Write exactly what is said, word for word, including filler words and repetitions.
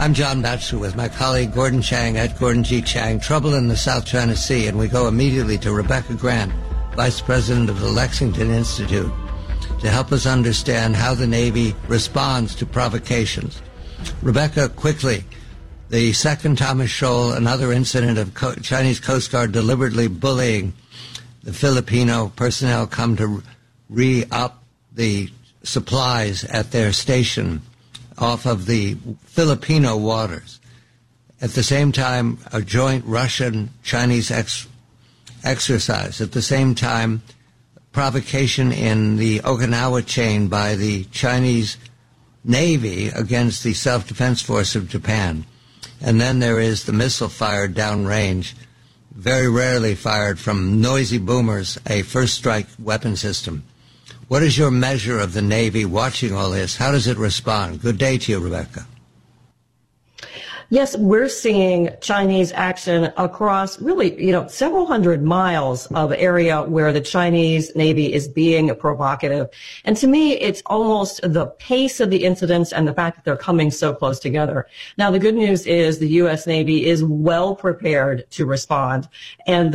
I'm John Batchelor with my colleague Gordon Chang at Gordon G. Chang. Trouble in the South China Sea, and we go immediately to Rebecca Grant, Vice President of the Lexington Institute, to help us understand how the Navy responds to provocations. Rebecca, quickly, the second Thomas Shoal, another incident of Co- Chinese Coast Guard deliberately bullying the Filipino personnel, come to re-up the supplies at their station off of the Filipino waters. At the same time, a joint Russian-Chinese ex- exercise. At the same time, provocation in the Okinawa chain by the Chinese Navy against the Self-Defense Force of Japan. And then there is the missile fired downrange, very rarely fired from noisy boomers, a first strike weapon system. What is your measure of the Navy watching all this? How does it respond? Good day to you, Rebecca. Yes, we're seeing Chinese action across really, you know, several hundred miles of area where the Chinese Navy is being provocative. And to me, it's almost the pace of the incidents and the fact that they're coming so close together. Now, the good news is the U S Navy is well prepared to respond, and